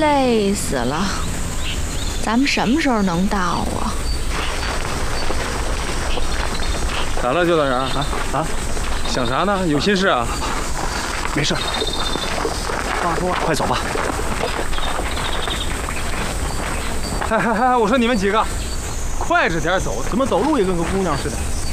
累死了，咱们什么时候能到啊？ 咋了，邱大人？想啥呢？有心事啊？ 没事，放松了，快走吧。 嗨，我说你们几个，快着点走，怎么走路也跟个姑娘似的。